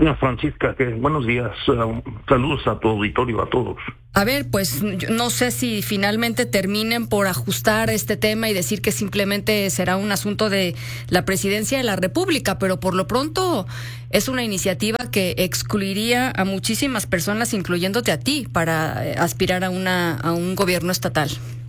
Francisca, buenos días. Saludos a tu auditorio, a todos. A ver, pues yo no sé si finalmente terminen por ajustar este tema y decir que simplemente será un asunto de la Presidencia de la República, pero por lo pronto es una iniciativa que excluiría a muchísimas personas, incluyéndote a ti, para aspirar a un gobierno estatal.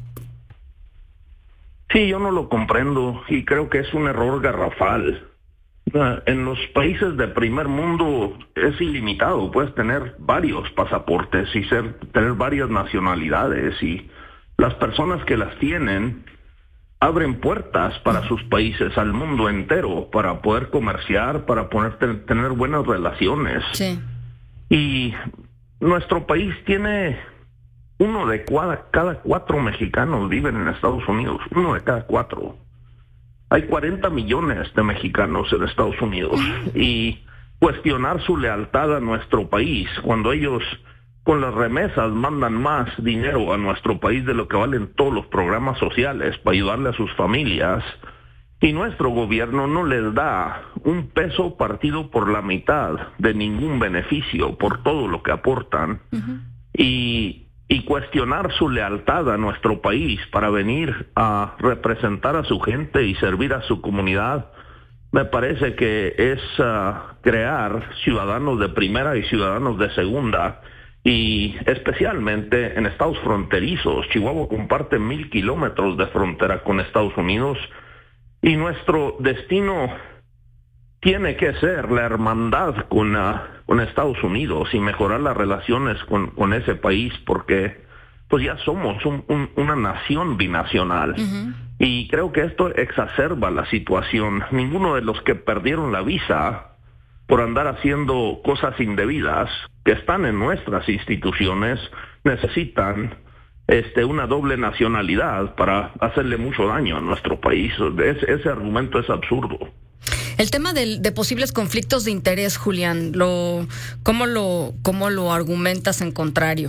Sí, yo no lo comprendo y creo que es un error garrafal. En los países de primer mundo es ilimitado, puedes tener varios pasaportes y tener varias nacionalidades, y las personas que las tienen abren puertas para sus países, al mundo entero, para poder comerciar, para poder tener buenas relaciones. Sí. Y nuestro país tiene uno de cada 4 mexicanos viven en Estados Unidos, uno de cada 4. Hay 40 millones de mexicanos en Estados Unidos, y cuestionar su lealtad a nuestro país cuando ellos con las remesas mandan más dinero a nuestro país de lo que valen todos los programas sociales para ayudarle a sus familias, y nuestro gobierno no les da un peso partido por la mitad de ningún beneficio por todo lo que aportan, y cuestionar su lealtad a nuestro país para venir a representar a su gente y servir a su comunidad, me parece que es crear ciudadanos de primera y ciudadanos de segunda, y especialmente en estados fronterizos. Chihuahua comparte 1,000 kilómetros de frontera con Estados Unidos, y nuestro destino tiene que ser la hermandad con Estados Unidos y mejorar las relaciones con ese país, porque pues ya somos una nación binacional. Y creo que esto exacerba la situación. Ninguno de los que perdieron la visa por andar haciendo cosas indebidas que están en nuestras instituciones necesitan una doble nacionalidad para hacerle mucho daño a nuestro país. Ese argumento es absurdo. El tema de posibles conflictos de interés, Julián, ¿cómo lo argumentas en contrario?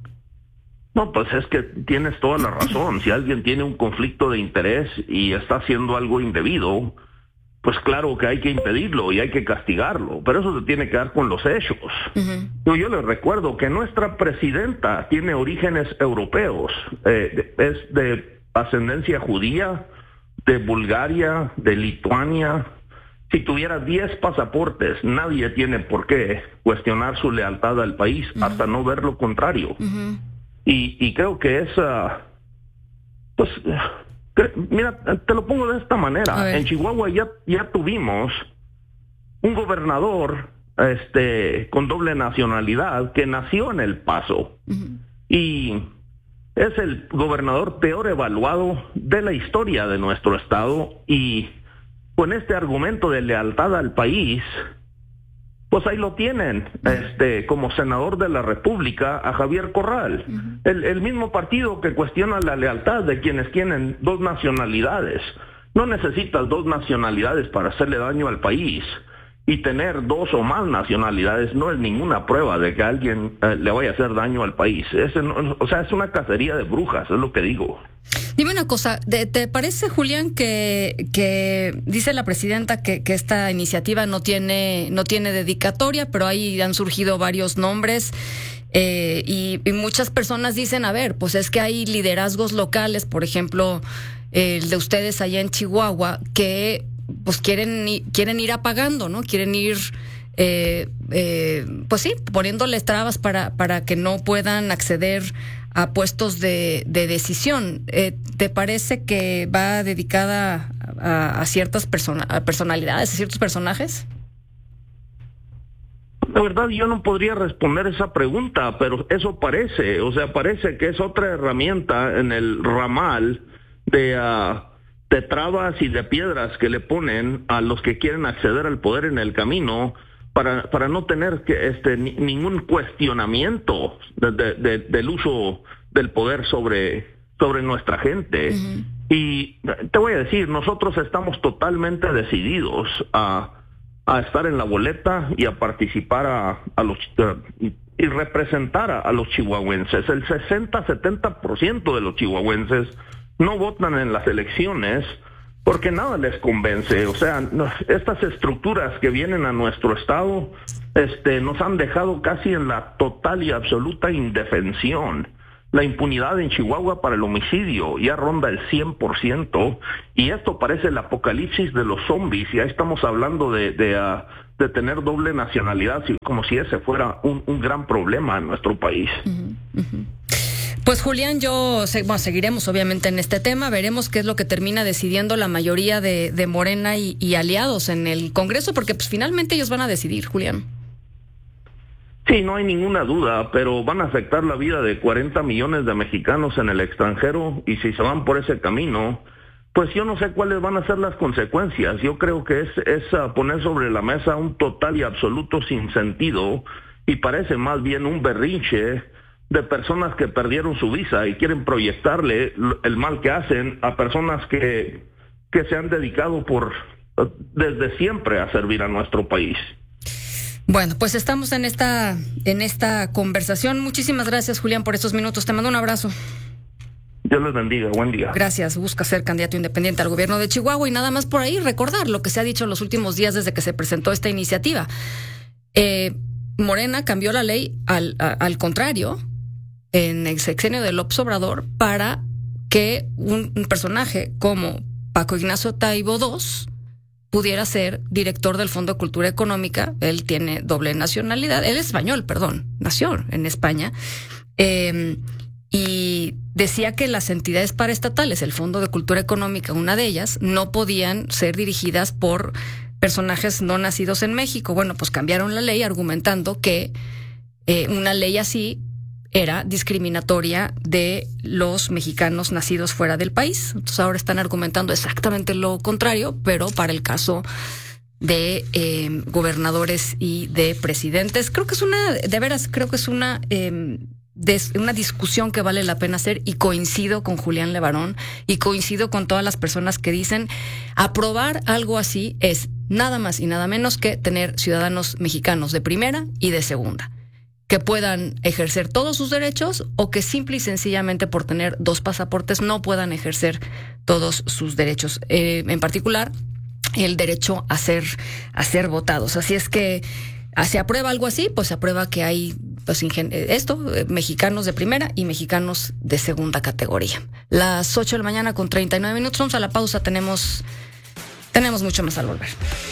No, pues es que tienes toda la razón. Si alguien tiene un conflicto de interés y está haciendo algo indebido, pues claro que hay que impedirlo y hay que castigarlo, pero eso se tiene que dar con los hechos. Yo les recuerdo que nuestra presidenta tiene orígenes europeos, es de ascendencia judía, de Bulgaria, de Lituania. Si tuviera 10 pasaportes, nadie tiene por qué cuestionar su lealtad al país hasta no ver lo contrario. Y creo que es, mira, te lo pongo de esta manera. En Chihuahua ya tuvimos un gobernador con doble nacionalidad que nació en El Paso, y es el gobernador peor evaluado de la historia de nuestro estado, y con este argumento de lealtad al país, pues ahí lo tienen, como senador de la República, a Javier Corral, el mismo partido que cuestiona la lealtad de quienes tienen 2 nacionalidades. No necesitas 2 nacionalidades para hacerle daño al país, y tener 2 o más nacionalidades no es ninguna prueba de que alguien le vaya a hacer daño al país. Es una cacería de brujas, es lo que digo. Dime una cosa, ¿te parece, Julián, que dice la presidenta que esta iniciativa no tiene dedicatoria, pero ahí han surgido varios nombres, y muchas personas dicen, a ver, pues es que hay liderazgos locales, por ejemplo, el de ustedes allá en Chihuahua, que pues quieren ir apagando, ¿no? Quieren ir pues sí, poniéndoles trabas para que no puedan acceder a puestos de decisión. ¿Te parece que va dedicada a ciertas personalidades, a ciertos personajes? La verdad, yo no podría responder esa pregunta, pero eso parece que es otra herramienta en el ramal de trabas y de piedras que le ponen a los que quieren acceder al poder en el camino, para no tener ningún cuestionamiento del uso del poder sobre nuestra gente. Y te voy a decir, nosotros estamos totalmente decididos a estar en la boleta y a participar y representar a los chihuahuenses. El 60-70% de los chihuahuenses no votan en las elecciones porque nada les convence. O sea, estas estructuras que vienen a nuestro estado nos han dejado casi en la total y absoluta indefensión. La impunidad en Chihuahua para el homicidio ya ronda el 100%, y esto parece el apocalipsis de los zombies. Ya estamos hablando de tener doble nacionalidad, como si ese fuera un gran problema en nuestro país. Uh-huh, uh-huh. Pues Julián, seguiremos obviamente en este tema, veremos qué es lo que termina decidiendo la mayoría de Morena y aliados en el Congreso, porque pues finalmente ellos van a decidir, Julián. Sí, no hay ninguna duda, pero van a afectar la vida de 40 millones de mexicanos en el extranjero, y si se van por ese camino, pues yo no sé cuáles van a ser las consecuencias. Yo creo que es poner sobre la mesa un total y absoluto sinsentido, y parece más bien un berrinche de personas que perdieron su visa y quieren proyectarle el mal que hacen a personas que se han dedicado desde siempre a servir a nuestro país. Bueno, pues estamos en esta conversación. Muchísimas gracias, Julián, por estos minutos. Te mando un abrazo. Dios les bendiga, buen día. Gracias. Busca ser candidato independiente al gobierno de Chihuahua, y nada más por ahí recordar lo que se ha dicho en los últimos días desde que se presentó esta iniciativa. Morena cambió la ley al contrario en el sexenio de López Obrador para que un personaje como Paco Ignacio Taibo II pudiera ser director del Fondo de Cultura Económica. Él tiene doble nacionalidad, él es español, nació en España, y decía que las entidades paraestatales, el Fondo de Cultura Económica, una de ellas, no podían ser dirigidas por personajes no nacidos en México. Bueno, pues cambiaron la ley argumentando que una ley así era discriminatoria de los mexicanos nacidos fuera del país. Entonces ahora están argumentando exactamente lo contrario, pero para el caso de gobernadores y de presidentes. Creo que es una discusión que vale la pena hacer, y coincido con Julián Levarón y coincido con todas las personas que dicen aprobar algo así es nada más y nada menos que tener ciudadanos mexicanos de primera y de segunda, que puedan ejercer todos sus derechos, o que simple y sencillamente por tener 2 pasaportes no puedan ejercer todos sus derechos, en particular el derecho a ser votados. Así es que se aprueba algo así, pues se aprueba que hay mexicanos de primera y mexicanos de segunda categoría. Las 8 de la mañana con 39 minutos, vamos a la pausa, tenemos mucho más al volver.